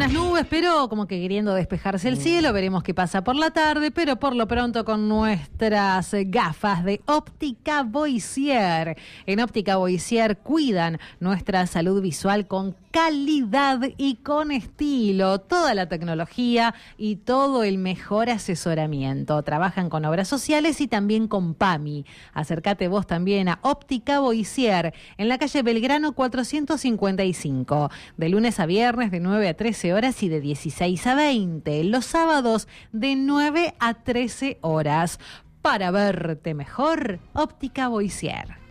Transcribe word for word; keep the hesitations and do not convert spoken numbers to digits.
algunas nubes, pero como que queriendo despejarse el cielo. Veremos qué pasa por la tarde, pero por lo pronto con nuestras gafas de Óptica Boissier. En Óptica Boissier cuidan nuestra salud visual con calidad y con estilo. Toda la tecnología y todo el mejor asesoramiento. Trabajan con obras sociales y también con PAMI. Acércate vos también a Óptica Boissier en la calle Belgrano cuatrocientos cincuenta y cinco. De lunes a viernes de nueve a trece horas y de dieciséis a veinte. Los sábados de nueve a trece horas. Para verte mejor, Óptica Boissier.